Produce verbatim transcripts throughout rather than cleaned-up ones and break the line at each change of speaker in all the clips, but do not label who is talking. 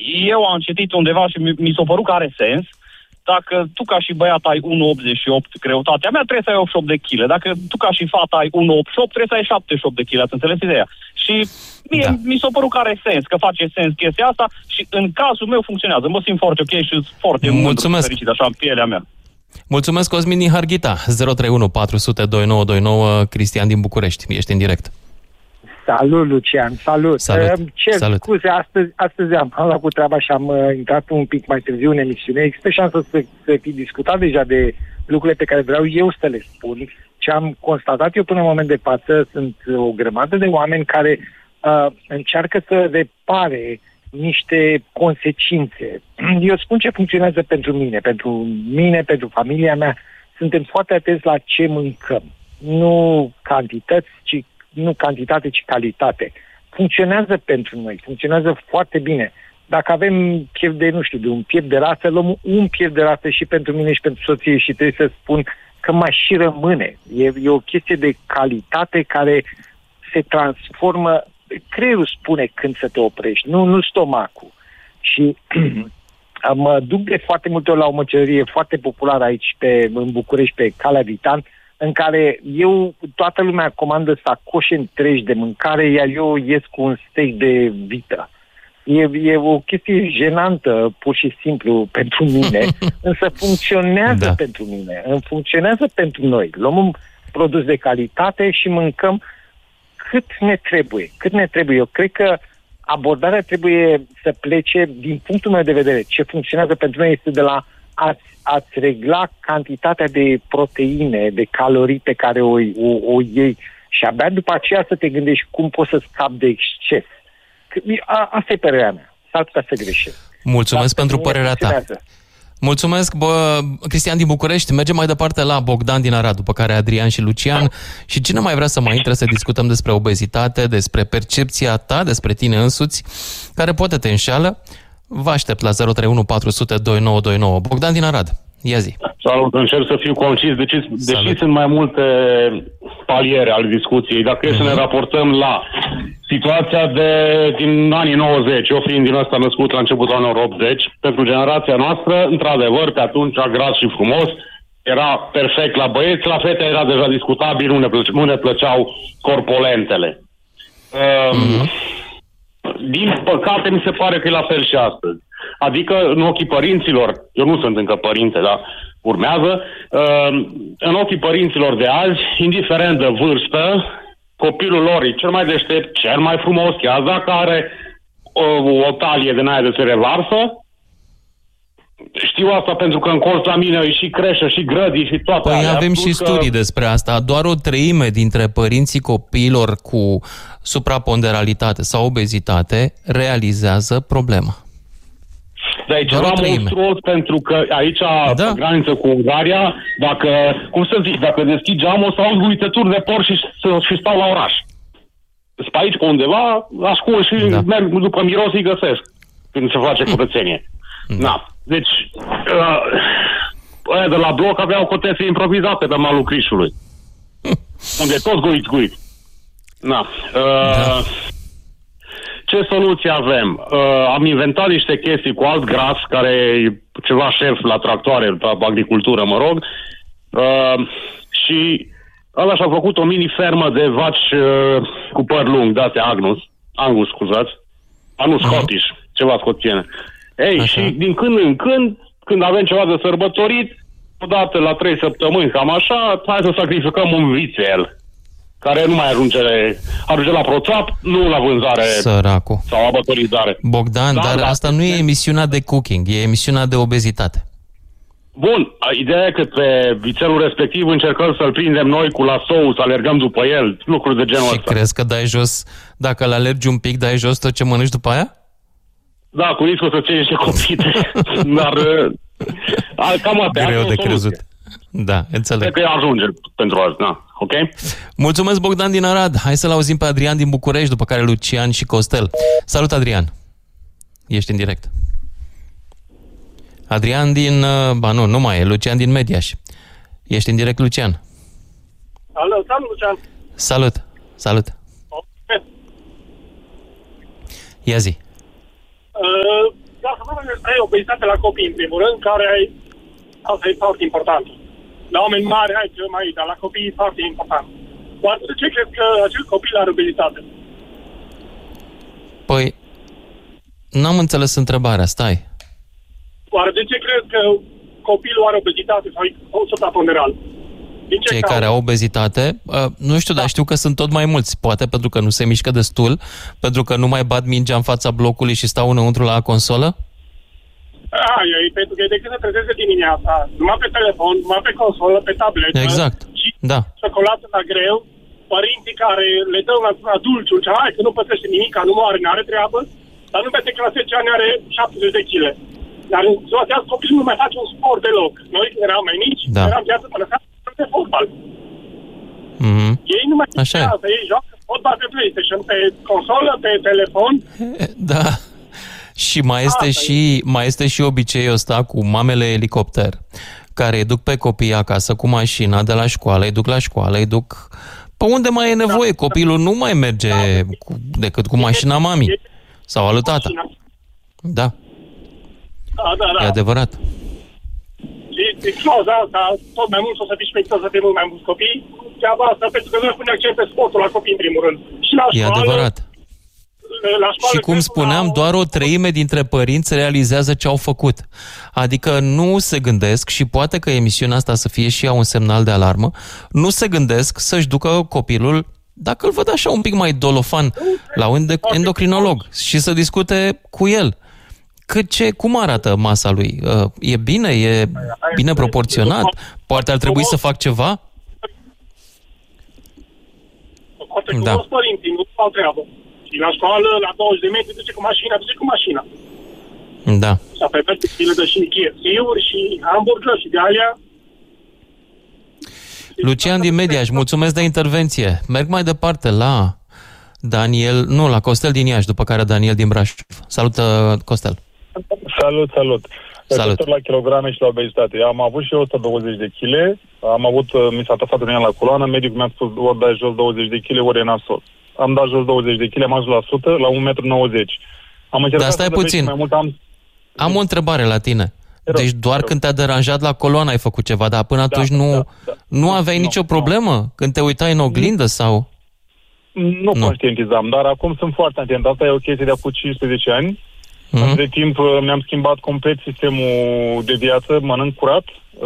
eu am citit undeva și mi, mi s-a părut că are sens. Dacă tu ca și băiat ai unu virgulă optzeci și opt greutatea mea, trebuie să ai optzeci și opt de kilograme. Dacă tu ca și fata ai unu virgulă optzeci și opt, trebuie să ai șaptezeci și opt de kilograme. Ați înțeles ideea? Și mie, da. mi s-a părut că are sens, că face sens chestia asta și în cazul meu funcționează. Mă simt foarte ok și sunt foarte mândru, fericit așa în pielea mea.
Mulțumesc, Cosmin din Harghita. zero trei unu patru zero zero doi nouă doi nouă, Cristian din București. Ești în direct.
Salut, Lucian, salut.
Salut.
Cer
salut.
scuze, astăzi, astăzi am, am luat cu treaba și am uh, intrat un pic mai târziu în emisiune. Există șansă să, să fi discutat deja de lucrurile pe care vreau eu să le spun. Ce am constatat eu până în moment de față sunt o grămadă de oameni care uh, încearcă să repare niște consecințe. Eu spun ce funcționează pentru mine, pentru mine, pentru familia mea. Suntem foarte atenți la ce mâncăm. Nu cantități, ci nu cantitate, ci calitate. Funcționează pentru noi, funcționează foarte bine. Dacă avem piept de, nu știu, de un piept de rasă, luăm un piept de rasă și pentru mine și pentru soție și trebuie să spun că mai și rămâne. E, e o chestie de calitate care se transformă, creierul spune când să te oprești, nu, nu stomacul. Și mă duc de foarte multe ori la o măcelărie foarte populară aici pe, în București, pe Calea Vitan, în care eu, toată lumea comandă sacoșe întregi de mâncare, iar eu ies cu un steak de vită. E, e o chestie jenantă, pur și simplu, pentru mine, însă funcționează da. pentru mine, funcționează pentru noi. Luăm un produs de calitate și mâncăm cât ne trebuie, cât ne trebuie. Eu cred că abordarea trebuie să plece, din punctul meu de vedere, ce funcționează pentru noi este de la ați, ați regla cantitatea de proteine, de calorii pe care o, o, o iei și abia după aceea să te gândești cum poți să scapi de exces. A, asta e părerea mea. S-ar putea să greșesc.
Mulțumesc Dar pentru părerea ta. Mulțumesc, bă, Cristian din București. Mergem mai departe la Bogdan din Arad, după care Adrian și Lucian. Și cine mai vrea să mai intre să discutăm despre obezitate, despre percepția ta, despre tine însuți, care poate te înșeală, vă aștept la zero trei unu patru zero zero doi nouă doi nouă. Bogdan din Arad, ia zi.
Salut, încerc să fiu concis, deci, deși sunt mai multe paliere ale discuției. Dacă mm-hmm. e să ne raportăm la situația de din anii nouăzeci, eu fiind din ăsta născut la începutul anilor optzeci, pentru generația noastră, într-adevăr, pe atunci, gras și frumos, era perfect la băieți, la fete era deja discutabil, nu ne, plăce, nu ne plăceau corpolentele. Mm-hmm. Din păcate, mi se pare că e la fel și astăzi. Adică, în ochii părinților, eu nu sunt încă părinte, dar urmează, în ochii părinților de azi, indiferent de vârstă, copilul lor e cel mai deștept, cel mai frumos, chiar dacă are o, o talie din aia de se revarsă. Știu asta pentru că în colț la mine e și creșă, și grădii, și toate
Păi
alea.
avem și
că...
studii despre asta. Doar o treime dintre părinții copiilor cu supraponderalitate sau obezitate realizează problema.
Dar e ceva monstruos pentru că aici, da. pe graniță cu Ungaria, dacă, cum să zic, dacă deschid geamul, o să auzi uitături de porc și, și stau la oraș. Sunt pe aici, pe undeva, ascult și da. merg după miros, îi găsesc când se face curățenie. Da. Na. Deci, uh, ăia de la bloc aveau o coteție improvizată pe malul Crișului. Unde toți goiți goiți. Na. Uh, da. Ce soluție avem? Uh, am inventat niște chestii cu alt gras, care e ceva șef la tractoare, la agricultură, mă rog. Uh, și ăla și-a făcut o mini-fermă de vaci uh, cu păr lung, date Agnus. Angus, scuzați. Anus Scottish, ceva scoțiene. Ei, așa. Și din când în când, când avem ceva de sărbătorit, odată la trei săptămâni, cam așa, hai să sacrificăm un vițel, care nu mai ajunge, ajunge la proțap, nu la vânzare.
Săracu.
Sau abătorizare.
Bogdan, da, dar da, asta nu e emisiunea de cooking, e emisiunea de obezitate.
Bun, ideea e că pe vițelul respectiv încercăm să-l prindem noi cu lasou, să alergăm după el, lucruri de genul
și
ăsta.
Și crezi că dai jos, dacă îl alergi un pic, dai jos tot ce mănânci după aia?
Da, cu riscul să ții niște copite. Dar cam atât.
Greu de crezut. Da, înțeleg.
Cred că ajunge pentru azi, da. Ok?
Mulțumesc, Bogdan din Arad. Hai să-l auzim pe Adrian din București, după care Lucian și Costel. Salut, Adrian. Ești în direct. Adrian din... Ba nu, nu mai e. Lucian din Mediaș. Ești în direct, Lucian.
Alo, salut, Lucian.
Salut. Salut.
Okay.
Ia zi.
Uh, ai obezitate la copii, în primul rând, care ai, asta e foarte important. La oameni mari ai cel mai, dar la copii e foarte important. Oare de ce crezi că acel copil are obezitate?
Păi, n-am înțeles întrebarea, stai.
Oare de ce crezi că copilul are obezitate sau e supraponderal?
Cei care au obezitate, uh, nu știu, da. Dar știu că sunt tot mai mulți. Poate pentru că nu se mișcă destul, pentru că nu mai bat mingea în fața blocului și stau înăuntru la consolă?
A, e pentru că e decât să trezeze dimineața, numai pe telefon, numai pe consolă, pe tabletă.
Exact,
și
da.
Ciocolată la greu, părinții care le dau la, la dulciul, ce hai că nu pătrește nimic, nu moare, n-are treabă, dar nu pe la zece ani are șaptezeci de kilograme. Dar în ziua de azi copilul nu mai face un sport deloc. Noi când eram mai mici,
da.
eram viață până seara de fotbal.
Mm-hmm.
Ei nu mai
Așa e.
asta, ei joacă fotbal pe PlayStation, pe consolă, pe telefon.
Da. Și mai este și, mai este și obiceiul ăsta cu mamele elicopter, care îi duc pe copii acasă cu mașina de la școală, îi duc la școală, îi duc pe unde mai e nevoie. Da. Copilul nu mai merge da. cu, decât cu mașina mamii sau a lui tata. Da.
Da, da, da.
E adevărat.
Și din cauza asta, tot mai mult o să fii șpector să fie mult mai mulți copii. Treaba asta, pentru că noi punem accent pe sportul la copii, în primul rând. Și la școală,
e adevărat.
La școală,
și cum spuneam, doar o treime dintre părinți realizează ce au făcut. Adică nu se gândesc, și poate că emisiunea asta să fie și ea un semnal de alarmă, nu se gândesc să-și ducă copilul, dacă îl văd așa un pic mai dolofan, la un endocrinolog și să discute cu el. Că ce, cum arată masa lui? E bine? E bine proporționat? Poate ar trebui să fac ceva?
Poate cu toți părinții, nu fac treabă. Și la școală, la douăzeci de metri, duce cu mașina, duce cu mașina.
Da.
Și pe perspectivă dă și K F C-uri și hamburger și de alea.
Lucian din Mediaș, mulțumesc de intervenție. Merg mai departe la Daniel, nu, la Costel din Iași, după care Daniel din Brașov. Salut, Costel.
Salut, salut.
Salut.
La kilograme și la obezitate. Eu am avut și eu o sută douăzeci de kilograme, am avut, mi s-a tăfat un la coloană, medicul mi-a spus ori dai jos douăzeci de kilograme, ori e nasol. Am dat jos douăzeci de kilograme, am ajuns la o sută, la un metru nouăzeci. Am încercat.
Dar stai puțin, mai mult, am... am o întrebare la tine. Rău, deci doar rău. Când te-a deranjat la coloană ai făcut ceva, dar până atunci da, nu, da, da. nu aveai nu, nicio problemă? Nu. Când te uitai în oglindă sau...
Nu, nu conștientizam, dar acum sunt foarte atent. Asta e o chestie de acum cincisprezece ani. Mm-hmm. Între timp mi-am schimbat complet sistemul de viață, mănânc curat,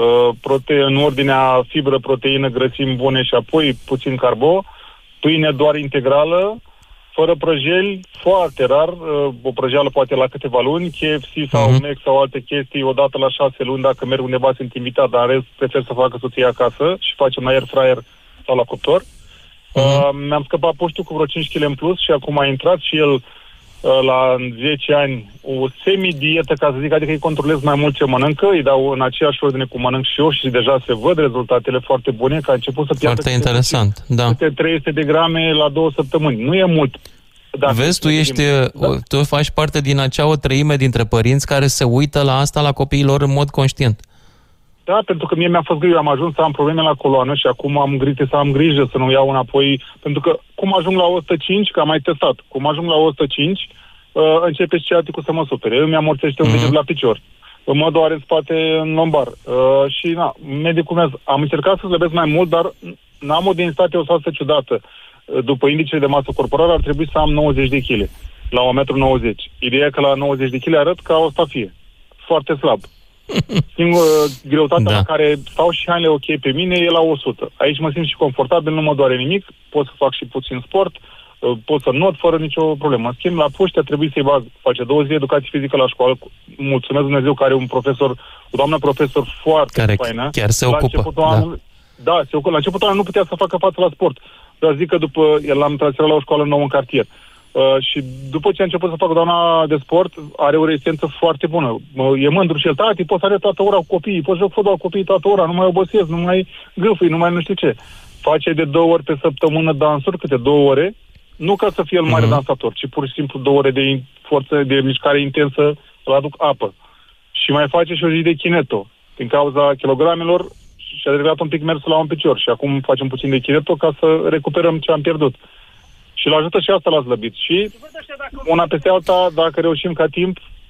prote- în ordinea fibră, proteină, grăsimi bune și apoi puțin carbo, pâine doar integrală, fără prăjeli, foarte rar, o prăjeală poate la câteva luni, K F C sau mm-hmm. Mac sau alte chestii, odată la șase luni, dacă merg undeva sunt invitat, dar în rest prefer să facă soția acasă și facem la air fryer sau la cuptor. Mm-hmm. Uh, mi-am scăpat puștiu cu vreo cinci kilograme în plus și acum a intrat și el uh, la zece ani o semi-dietă, ca să zic, adică îi controlez mai mult ce mănâncă, îi dau în aceeași ordine cum mănânc și eu și deja se văd rezultatele foarte bune, că a început să piardă
foarte interesant, da.
trei sute de grame la două săptămâni. Nu e mult.
Dacă vezi, tu ești, da? tu faci parte din acea o treime dintre părinți care se uită la asta la copiilor în mod conștient.
Da, pentru că mie mi-a fost greu, am ajuns să am probleme la coloană și acum am grijă să am grijă să nu iau înapoi, pentru că cum ajung la o sută cinci, că am mai testat, cum ajung la o sută cinci, uh, începe sciaticul să mă supere. Eu mi-amorțește un deget mm-hmm. la picior. Mă doare în spate în lombar. Uh, și na, medicul meu, am încercat să slăbesc mai mult, dar n-am o densitate o salsă ciudată. După indicele de masă corporală ar trebui să am nouăzeci de kilograme la un metru nouăzeci. Ideea e că la nouăzeci de kilograme arăt ca o stafie. Foarte slab. Singură greutatea da. La care stau și hainele ok pe mine e la o sută. Aici mă simt și confortabil, nu mă doare nimic, pot să fac și puțin sport, pot să not fără nicio problemă. În schimb, la puște a trebuit să-i bag, face două zile educație fizică la școală. Mulțumesc Dumnezeu că are un profesor, o doamnă profesor foarte
care
faină.
Chiar se
la
ocupă.
Da. Anul, da, se ocupă. La începutul anului nu putea să facă față la sport. Dar zic că după, el l-am transferat la o școală nouă în cartier. Uh, și după ce a început să facă doamna de sport, are o rezistență foarte bună. Uh, e mândru și el, tati, poți să arăt toată ora cu copiii, poți joc fotbal cu copiii toată ora, nu mai obosesc, nu mai gâfâi, nu mai nu știu ce. Face de două ori pe săptămână dansuri, câte două ore, nu ca să fie el mare uh-huh. dansator, ci pur și simplu două ore de forță, de mișcare intensă, îl aduc apă. Și mai face și o zi de kineto, din cauza kilogramelor, și a reglat un pic mersul la un picior și acum facem puțin de kineto ca să recuperăm ce am pierdut. Și îl ajută și asta la slăbit. Și una peste alta, dacă reușim ca timp,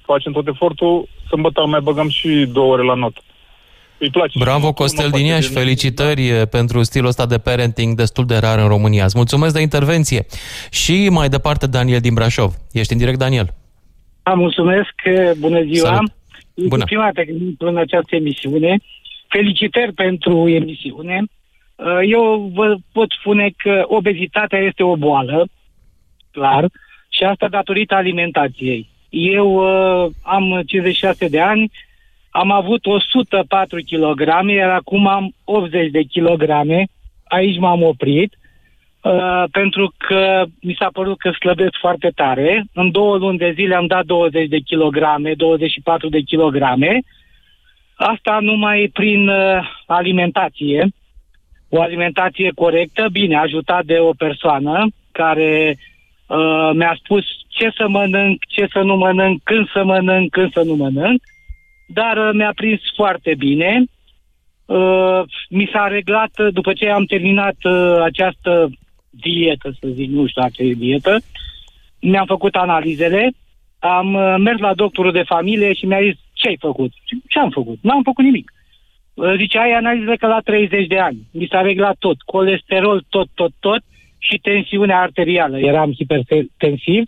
facem tot efortul, sâmbătă mai băgăm și două ore la notă. Îi place.
Bravo, Costel din Iași, felicitări da. pentru stilul ăsta de parenting destul de rar în România. Îți mulțumesc de intervenție. Și mai departe, Daniel din Brașov. Ești în direct, Daniel.
Da, mulțumesc, bună ziua.
Salut. Bună.
Prima dată în această emisiune. Felicitări pentru emisiune. Eu vă pot spune că obezitatea este o boală, clar, și asta datorită alimentației. Eu uh, am cincizeci și șase de ani, am avut o sută patru kilograme, iar acum am optzeci de kilograme. Aici m-am oprit, uh, pentru că mi s-a părut că slăbesc foarte tare. În două luni de zile am dat douăzeci de kilograme, douăzeci și patru de kilograme. Asta numai prin uh, alimentație. O alimentație corectă, bine, ajutat de o persoană care uh, mi-a spus ce să mănânc, ce să nu mănânc, când să mănânc, când să nu mănânc, dar uh, mi-a prins foarte bine. Uh, mi s-a reglat, după ce am terminat uh, această dietă, să zic, nu știu dacă e dietă, mi-am făcut analizele, am uh, mers la doctorul de familie și mi-a zis, ce ai făcut? Ce am făcut? N-am făcut nimic. Zice, ai analiză că la treizeci de ani. Mi s-a reglat tot. Colesterol, tot, tot, tot. Și tensiunea arterială. Eram hipertensiv.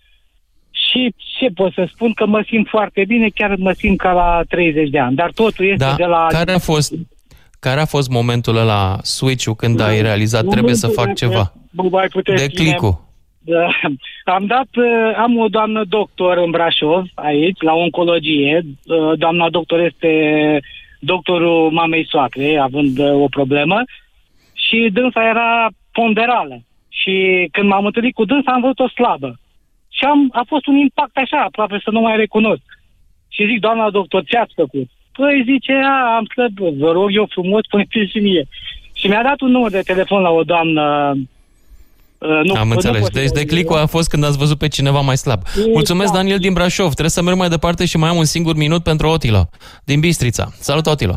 Și ce pot să spun? Că mă simt foarte bine, chiar mă simt ca la treizeci de ani. Dar totul este
da,
de la...
Care a fost, care a fost momentul ăla, switch-ul, când da, ai realizat trebuie să fac ceva? Declicul.
Da. Am dat, am o doamnă doctor în Brașov, aici, la oncologie. Doamna doctor este... doctorul mamei soacre, având uh, o problemă, și dânsa era ponderală. Și când m-am întâlnit cu dânsa, am văzut-o slabă. Și am, a fost un impact așa, aproape să nu mai recunosc. Și zic, doamna doctor, ce ați făcut? Păi zice, a, am slăbit, vă rog eu frumos, puneți și mie. Și mi-a dat un număr de telefon la o doamnă. Uh, nu,
am înțeles. Deci declicul a fost când ați văzut pe cineva mai slab. Exact. Mulțumesc, Daniel din Brașov. Trebuie să merg mai departe și mai am un singur minut pentru Otilo din Bistrița. Salut, Otilo.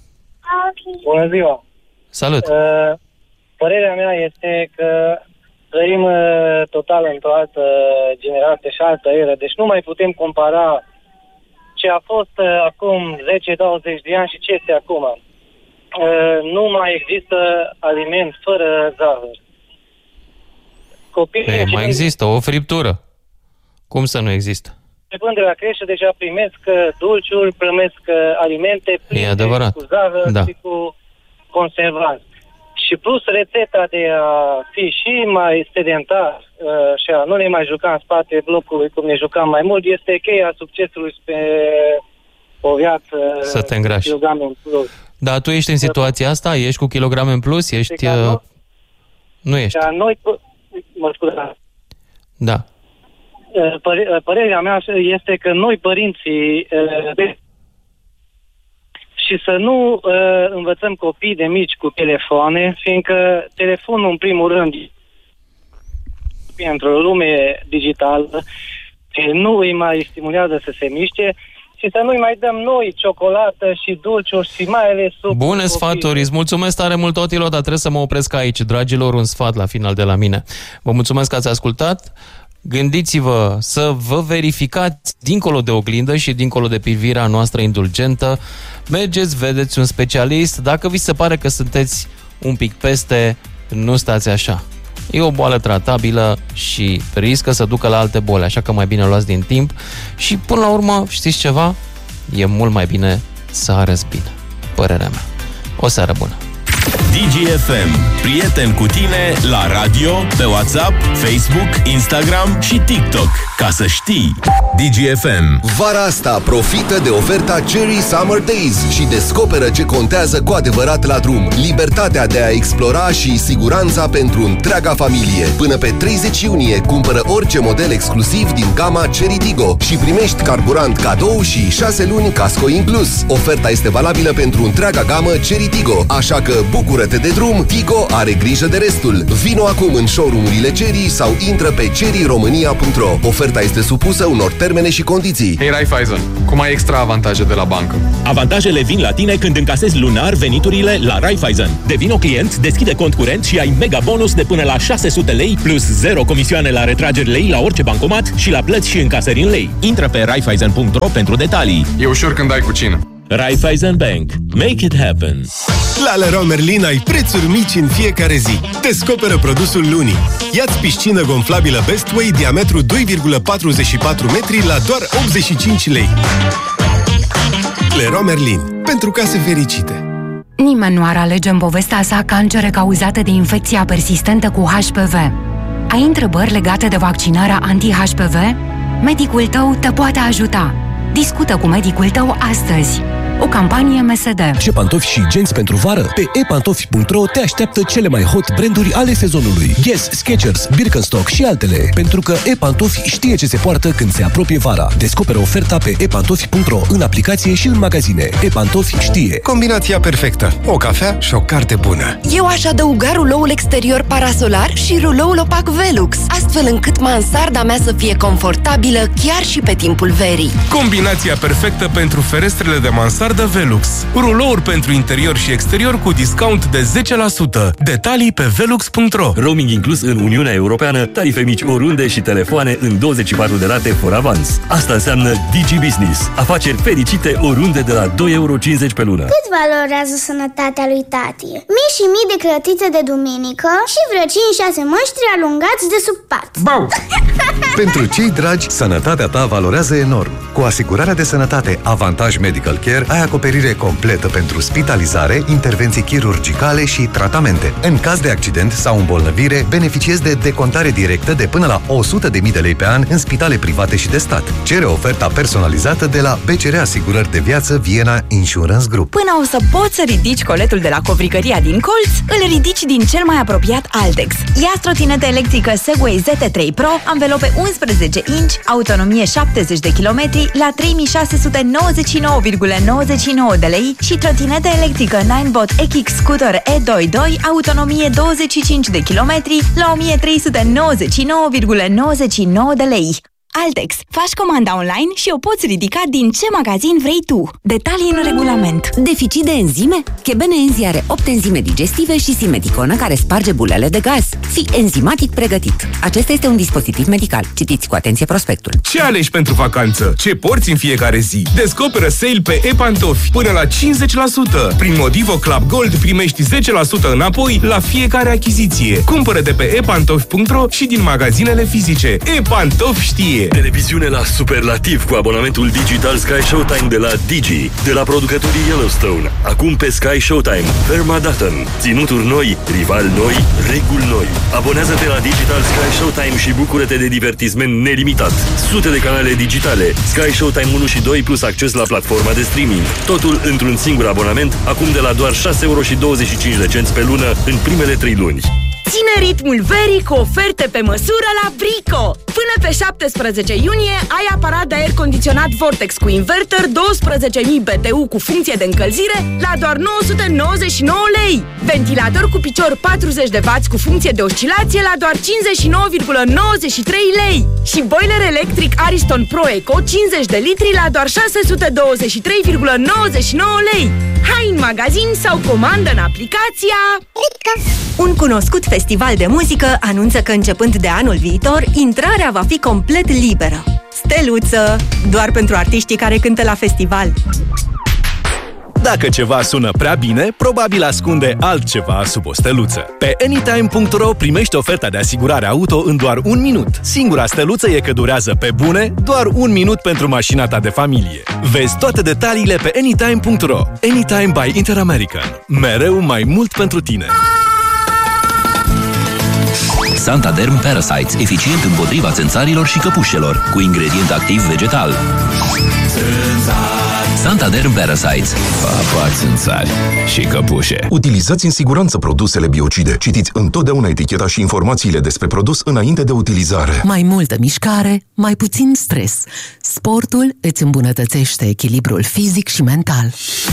Bună ziua.
Salut.
Uh, părerea mea este că trăim uh, total într-o altă generație și altă eră. Deci nu mai putem compara ce a fost uh, acum zece douăzeci de ani și ce este acum. Uh, nu mai există aliment fără zahăr. Copiii
e, mai există o friptură. Cum să nu există?
Începând de la crește, deja primesc dulciuri, primesc alimente pline cu zahăr da. și cu conservanți. Și plus rețeta de a fi și mai sedentar uh, și a nu ne mai juca în spate blocului cum ne jucam mai mult, este cheia succesului pe o viață.
Să te îngrași. Da, tu ești în situația asta? Ești cu kilograme în plus? Ești... Uh... Nu? nu ești.
Da, noi... Mă scuzați.
Da.
Păre- părerea mea este că noi, părinții, și să nu uh, învățăm copii de mici cu telefoane, fiindcă telefonul, în primul rând, într-o lume digitală, nu îi mai stimulează să se miște, și să nu-i mai dăm noi ciocolată și dulciuri și mai ales suc.
Bune sfaturi, îți mulțumesc tare mult, Otilo, dar trebuie să mă opresc aici. Dragilor, un sfat la final de la mine. Vă mulțumesc că ați ascultat. Gândiți-vă să vă verificați dincolo de oglindă și dincolo de privirea noastră indulgentă. Mergeți, vedeți un specialist. Dacă vi se pare că sunteți un pic peste, nu stați așa. E o boală tratabilă și riscă să ducă la alte boli, așa că mai bine luați din timp și până la urmă, știți ceva? E mult mai bine să arăți bine. Părerea mea. O seară bună!
D G F M. Prieten cu tine la radio, pe WhatsApp, Facebook, Instagram și TikTok. Ca să știi.
D G F M. Vara asta profită de oferta Cherry Summer Days și descoperă ce contează cu adevărat la drum. Libertatea de a explora și siguranța pentru întreaga familie. Până pe treizeci iunie cumpără orice model exclusiv din gama Cherry Tiggo și primești carburant cadou și șase luni casco inclus. Oferta este valabilă pentru întreaga gamă Cherry Tiggo, așa că bucură Bucură-te de drum, Tigo are grijă de restul. Vino acum în showroom-urile Chery sau intră pe chery romania punct ro. Oferta este supusă unor termene și condiții.
Hei Raiffeisen, cum ai extra avantaje de la bancă?
Avantajele vin la tine când încasezi lunar veniturile la Raiffeisen. Devino client, deschide cont curent și ai mega bonus de până la șase sute lei plus zero comisioane la retrageri lei la orice bancomat și la plăți și încasări în lei. Intră pe raiffeisen punct ro pentru detalii.
E ușor când ai cu cine.
Raiffeisen Bank. Make it happen.
La Leroy Merlin ai prețuri mici în fiecare zi. Descoperă produsul lunii. Ia-ți piscină gonflabilă Bestway, diametru doi virgulă patruzeci și patru metri la doar optzeci și cinci lei. Leroy Merlin. Pentru case fericite.
Nimeni nu ar alege în povestea sa cancere cauzate de infecția persistentă cu H P V. Ai întrebări legate de vaccinarea anti-H P V? Medicul tău te poate ajuta. Discută cu medicul tău astăzi. O campanie M S D.
Ce pantofi și genți pentru vară? Pe e pantofi punct ro te așteaptă cele mai hot branduri ale sezonului. Guess, Skechers, Birkenstock și altele. Pentru că e-pantofi știe ce se poartă când se apropie vara. Descoperă oferta pe e pantofi punct ro în aplicație și în magazine. E-pantofi știe.
Combinația perfectă. O cafea și o carte bună.
Eu aș adăuga ruloul exterior parasolar și ruloul opac Velux, astfel încât mansarda mea să fie confortabilă chiar și pe timpul verii.
Combinația perfectă pentru ferestrele de mansardă Velux. Rulouri pentru interior și exterior cu discount de zece la sută. Detalii pe velux punct ro.
Roaming inclus în Uniunea Europeană, tarife mici oriunde și telefoane în douăzeci și patru de rate fără avans. Asta înseamnă Digi Business. Afaceri fericite oriunde de la doi euro cincizeci pe lună.
Cât valorează sănătatea lui tati? Mii și mii de clătițe de duminică și vreo cinci șase măștri alungați de sub pat.
Bau! Pentru cei dragi, sănătatea ta valorează enorm. Cu asigurarea de sănătate Avantaj Medical Care ai acoperire completă pentru spitalizare, intervenții chirurgicale și tratamente. În caz de accident sau îmbolnăvire, beneficiezi de decontare directă de până la o sută de mii de lei pe an în spitale private și de stat. Cere oferta personalizată de la B C R Asigurări de Viață Vienna Insurance Group.
Până o să poți să ridici coletul de la covricăria din colț, îl ridici din cel mai apropiat Altex. Ia trotinetă electrică Segway Z T trei Pro, anvelope unsprezece inci, autonomie șaptezeci de kilometri la trei mii șase sute nouăzeci și nouă virgulă nouăzeci și nouă de lei și trotinetă electrică Ninebot E X Scooter E doi doi, autonomie douăzeci și cinci de kilometri la o mie trei sute nouăzeci și nouă virgulă nouăzeci și nouă de lei. Altex. Faci comanda online și o poți ridica din ce magazin vrei tu. Detalii în regulament.
Deficit de enzime? Chebene Enzi are opt enzime digestive și simeticonă care sparge bulele de gaz. Fii enzimatic pregătit. Acesta este un dispozitiv medical. Citiți cu atenție prospectul.
Ce alegi pentru vacanță? Ce porți în fiecare zi? Descoperă sale pe e-pantofi până la cincizeci la sută. Prin Modivo Club Gold primești zece la sută înapoi la fiecare achiziție. Cumpără de pe e pantofi punct ro și din magazinele fizice. E-Pantofi știe.
Televiziune la superlativ cu abonamentul digital Sky Showtime de la Digi, de la producătorii Yellowstone. Acum pe Sky Showtime, Permandatton, ținuturi noi, rivali noi, reguli noi. Abonează-te la Digital Sky Showtime și bucură-te de divertisment nelimitat. Sute de canale digitale, Sky Showtime unu și doi plus acces la platforma de streaming. Totul într-un singur abonament, acum de la doar șase euro și douăzeci și cinci de cenți pe lună în primele trei luni.
Ține ritmul verii cu oferte pe măsură la Brico! Până pe șaptesprezece iunie ai aparat de aer condiționat Vortex cu inverter douăsprezece mii B T U cu funcție de încălzire la doar nouă sute nouăzeci și nouă lei. Ventilator cu picior patruzeci de wați cu funcție de oscilație la doar cincizeci și nouă virgulă nouăzeci și trei lei. Și boiler electric Ariston Pro Eco cincizeci de litri la doar șase sute douăzeci și trei virgulă nouăzeci și nouă lei. Hai în magazin sau comandă în aplicația
Un cunoscut festival de muzică anunță că începând de anul viitor, intrarea va fi complet liberă. Steluță! Doar pentru artiștii care cântă la festival.
Dacă ceva sună prea bine, probabil ascunde altceva sub o steluță. Pe anytime punct ro primești oferta de asigurare auto în doar un minut. Singura steluță e că durează pe bune doar un minut pentru mașina ta de familie. Vezi toate detaliile pe anytime punct ro. Anytime by Interamerican. Mereu mai mult pentru tine.
Santaderm Parasites, eficient împotriva țânțarilor și căpușelor, cu ingredient activ vegetal. Santaderm Parasites. Papa țânțari și căpușe.
Utilizați în siguranță produsele biocide. Citiți întotdeauna eticheta și informațiile despre produs înainte de utilizare.
Mai multă mișcare, mai puțin stres. Sportul îți îmbunătățește echilibrul fizic și mental.